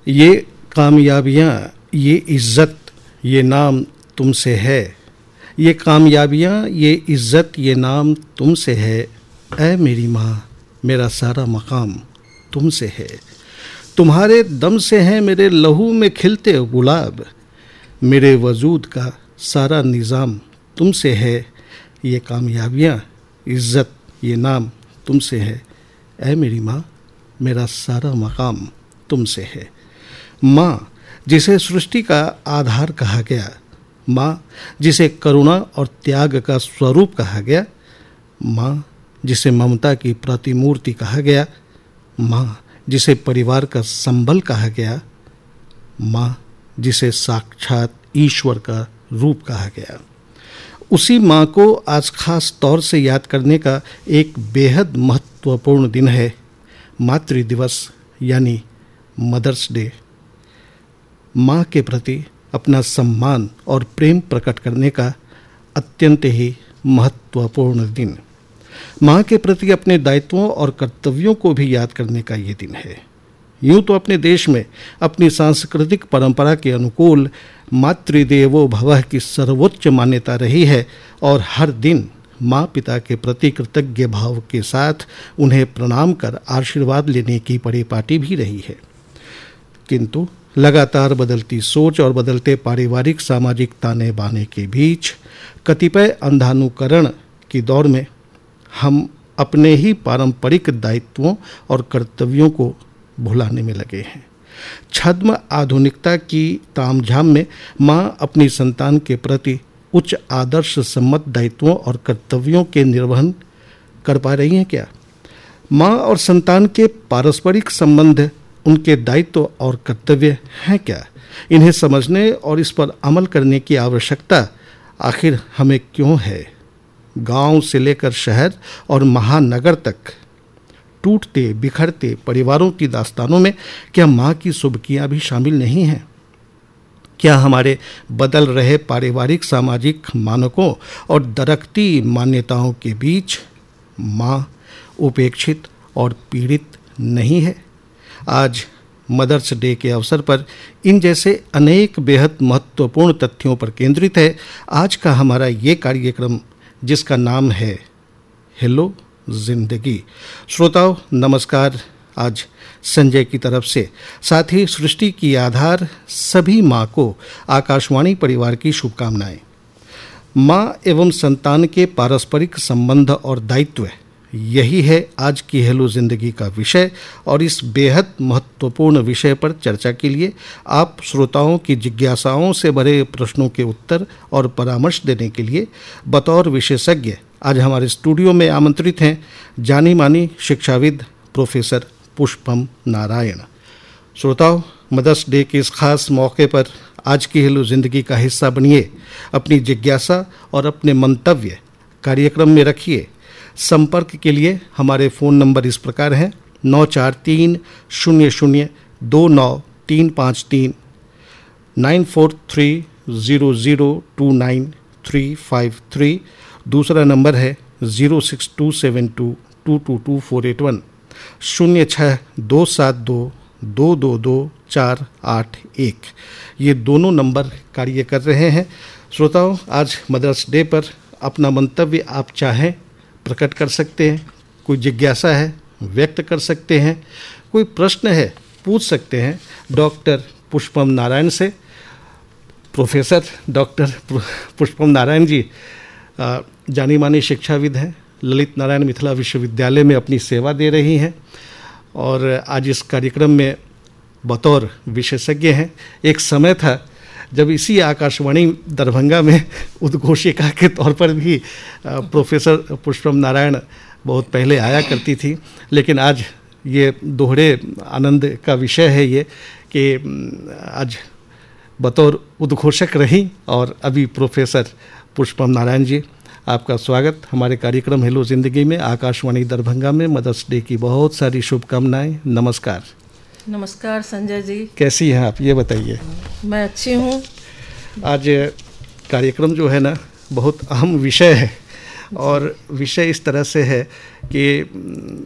ये कामयाबियाँ, ये इज़्ज़त, ये नाम तुमसे है। ये कामयाबियाँ, ये इज़्ज़त, ये नाम तुमसे है। ऐ मेरी माँ, मेरा सारा मकाम तुमसे है। तुम्हारे दम से हैं मेरे लहू में खिलते गुलाब। मेरे वजूद का सारा निज़ाम तुमसे है। ये कामयाबियाँ, इज़्ज़त, ये नाम तुमसे है। ऐ मेरी माँ, मेरा सारा मकाम तुमसे है। माँ, जिसे सृष्टि का आधार कहा गया, माँ जिसे करुणा और त्याग का स्वरूप कहा गया, माँ जिसे ममता की प्रतिमूर्ति कहा गया, माँ जिसे परिवार का संबल कहा गया, माँ जिसे साक्षात ईश्वर का रूप कहा गया, उसी माँ को आज खास तौर से याद करने का एक बेहद महत्वपूर्ण दिन है, मातृ दिवस यानी मदर्स डे। माँ के प्रति अपना सम्मान और प्रेम प्रकट करने का अत्यंत ही महत्वपूर्ण दिन। माँ के प्रति अपने दायित्वों और कर्तव्यों को भी याद करने का ये दिन है। यूँ तो अपने देश में अपनी सांस्कृतिक परंपरा के अनुकूल मातृदेवो भवः की सर्वोच्च मान्यता रही है और हर दिन माँ पिता के प्रति कृतज्ञ भाव के साथ उन्हें प्रणाम कर आशीर्वाद लेने की परिपाटी भी रही है। किंतु लगातार बदलती सोच और बदलते पारिवारिक सामाजिक ताने बाने के बीच कतिपय अंधानुकरण की दौर में हम अपने ही पारंपरिक दायित्वों और कर्तव्यों को भुलाने में लगे हैं। छद्म आधुनिकता की तामझाम में माँ अपनी संतान के प्रति उच्च आदर्श सम्मत दायित्वों और कर्तव्यों के निर्वहन कर पा रही हैं क्या? माँ और संतान के पारस्परिक संबंध, उनके दायित्व और कर्तव्य हैं क्या? इन्हें समझने और इस पर अमल करने की आवश्यकता आखिर हमें क्यों है? गांव से लेकर शहर और महानगर तक टूटते बिखरते परिवारों की दास्तानों में क्या माँ की सुबकियाँ भी शामिल नहीं हैं? क्या हमारे बदल रहे पारिवारिक सामाजिक मानकों और दरकती मान्यताओं के बीच माँ उपेक्षित और पीड़ित नहीं है? आज मदर्स डे के अवसर पर इन जैसे अनेक बेहद महत्वपूर्ण तथ्यों पर केंद्रित है आज का हमारा ये कार्यक्रम, जिसका नाम है हेलो जिंदगी। श्रोताओं नमस्कार। आज संजय की तरफ से, साथ ही सृष्टि की आधार सभी माँ को आकाशवाणी परिवार की शुभकामनाएं। माँ एवं संतान के पारस्परिक संबंध और दायित्व, यही है आज की हेलो जिंदगी का विषय। और इस बेहद महत्वपूर्ण विषय पर चर्चा के लिए आप श्रोताओं की जिज्ञासाओं से भरे प्रश्नों के उत्तर और परामर्श देने के लिए बतौर विशेषज्ञ आज हमारे स्टूडियो में आमंत्रित हैं जानी मानी शिक्षाविद प्रोफेसर पुष्पम नारायण। श्रोताओं, मदर्स डे के इस खास मौके पर आज की हेलो जिंदगी का हिस्सा बनिए। अपनी जिज्ञासा और अपने मंतव्य कार्यक्रम में रखिए। संपर्क के लिए हमारे फ़ोन नंबर इस प्रकार हैं 9430029353, 9430029353। दूसरा नंबर है 06272222481, 06272222481। ये दोनों नंबर कार्य कर रहे हैं। श्रोताओं, आज मदर्स डे पर अपना मंतव्य आप चाहें प्रकट कर सकते हैं। कोई जिज्ञासा है व्यक्त कर सकते हैं, कोई प्रश्न है पूछ सकते हैं डॉक्टर पुष्पम नारायण से। प्रोफेसर डॉक्टर पुष्पम नारायण जी जानी मानी शिक्षाविद हैं, ललित नारायण मिथिला विश्वविद्यालय में अपनी सेवा दे रही हैं और आज इस कार्यक्रम में बतौर विशेषज्ञ हैं। एक समय था जब इसी आकाशवाणी दरभंगा में उद्घोषिका के तौर पर भी प्रोफेसर पुष्पम नारायण बहुत पहले आया करती थी, लेकिन आज ये दोहरे आनंद का विषय है ये कि आज बतौर उद्घोषक रही और अभी प्रोफेसर पुष्पम नारायण जी, आपका स्वागत हमारे कार्यक्रम हेलो जिंदगी में। आकाशवाणी दरभंगा में मदर्स डे की बहुत सारी शुभकामनाएं। नमस्कार। नमस्कार संजय जी, कैसी हैं आप, ये बताइए। मैं अच्छी हूँ। आज कार्यक्रम जो है ना बहुत अहम विषय है और विषय इस तरह से है कि